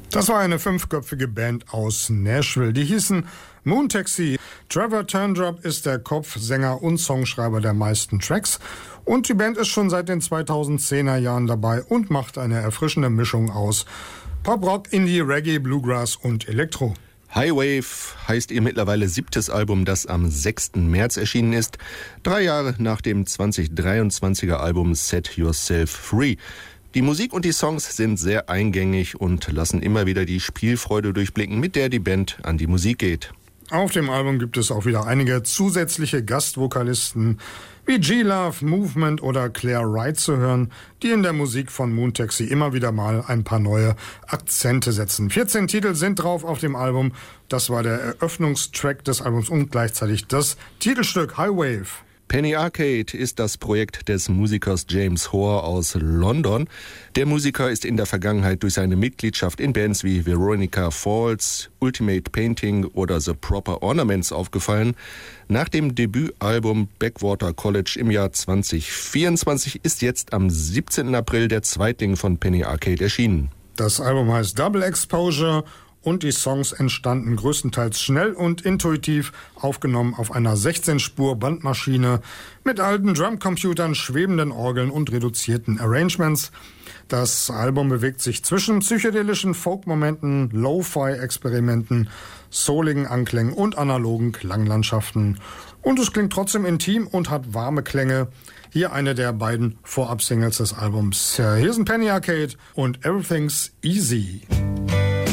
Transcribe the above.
Das war eine 5-köpfige Band aus Nashville. Die hießen Moon Taxi. Trevor Turndrop ist der Kopf, Sänger und Songschreiber der meisten Tracks. Und die Band ist schon seit den 2010er Jahren dabei und macht eine erfrischende Mischung aus Pop, Rock, Indie, Reggae, Bluegrass und Elektro. Highwave heißt ihr mittlerweile 7. Album, das am 6. März erschienen ist. 3 Jahre nach dem 2023er Album Set Yourself Free. Die Musik und die Songs sind sehr eingängig und lassen immer wieder die Spielfreude durchblicken, mit der die Band an die Musik geht. Auf dem Album gibt es auch wieder einige zusätzliche Gastvokalisten wie G-Love, Movement oder Claire Wright zu hören, die in der Musik von Moon Taxi immer wieder mal ein paar neue Akzente setzen. 14 Titel sind drauf auf dem Album. Das war der Eröffnungstrack des Albums und gleichzeitig das Titelstück Highwave. Penny Arcade ist das Projekt des Musikers James Hoare aus London. Der Musiker ist in der Vergangenheit durch seine Mitgliedschaft in Bands wie Veronica Falls, Ultimate Painting oder The Proper Ornaments aufgefallen. Nach dem Debütalbum Backwater College im Jahr 2024 ist jetzt am 17. April der Zweitling von Penny Arcade erschienen. Das Album heißt Double Exposure. Und die Songs entstanden größtenteils schnell und intuitiv, aufgenommen auf einer 16-Spur-Bandmaschine mit alten Drumcomputern, schwebenden Orgeln und reduzierten Arrangements. Das Album bewegt sich zwischen psychedelischen Folk-Momenten, Lo-Fi-Experimenten, souligen Anklängen und analogen Klanglandschaften. Und es klingt trotzdem intim und hat warme Klänge. Hier eine der beiden Vorab-Singles des Albums. Hier sind Penny Arcade und Everything's Easy.